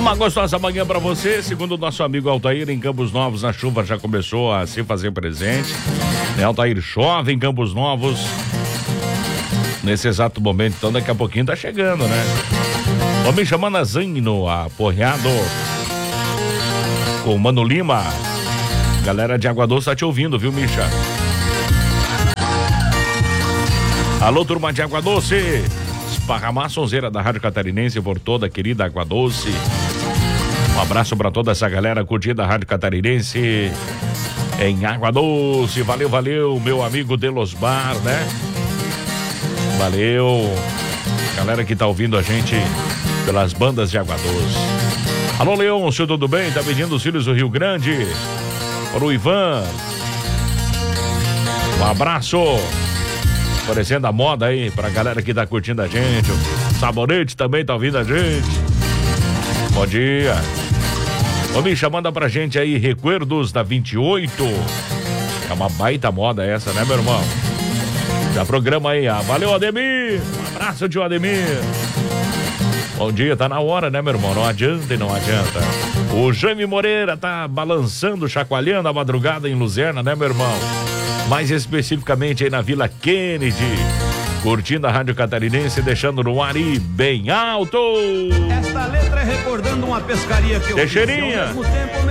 Uma gostosa manhã pra você. Segundo o nosso amigo Altair, em Campos Novos a chuva já começou a se fazer presente. Altair, chove em Campos Novos nesse exato momento, então daqui a pouquinho tá chegando, né? Tô me chamando a Zaino, aporreado com o Mano Lima. Galera de Água Doce tá te ouvindo, viu, Misha? Alô, turma de Água Doce. Esparramar sonzeira da Rádio Catarinense por toda a querida Água Doce. Um abraço pra toda essa galera curtida da Rádio Catarinense em Água Doce. Valeu, valeu, meu amigo Delosbar, né? Valeu. Galera que tá ouvindo a gente pelas bandas de Água Doce. Alô, Leôncio, tudo bem? Tá pedindo os filhos do Rio Grande. Para o Ivan. Um abraço. Aparecendo a moda aí pra galera que tá curtindo a gente. O Sabonete também tá ouvindo a gente. Bom dia. Ô, Misha, manda pra gente aí Recuerdos da 28. É uma baita moda essa, né, meu irmão? Já programa aí. Valeu, Ademir. Um abraço, tio Ademir. Bom dia, tá na hora, né, meu irmão? Não adianta e não adianta. O Jaime Moreira tá balançando, chacoalhando a madrugada em Luzerna, né, meu irmão? Mais especificamente aí na Vila Kennedy, curtindo a Rádio Catarinense, deixando no ar e bem alto. Esta letra é recordando uma pescaria que eu Teixeirinha. fiz, ao mesmo tempo